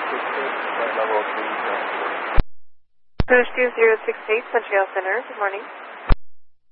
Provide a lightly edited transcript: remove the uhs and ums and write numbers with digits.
Level 3. Coach 2068, Montreal Center. Good morning.